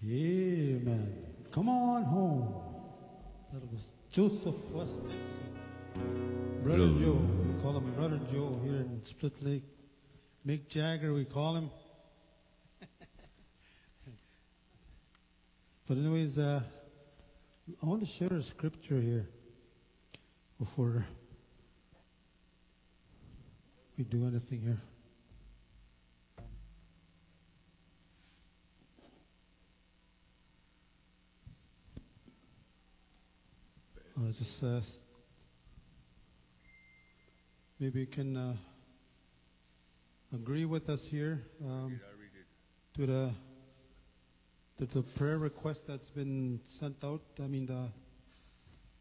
Amen. Come on home. That was Joseph West. Brother Hello. Joe. We call him Brother Joe here in Split Lake. Mick Jagger, we call him. But anyways, I want to share a scripture here before we do anything here. Just maybe you can agree with us here to the prayer request that's been sent out. I mean,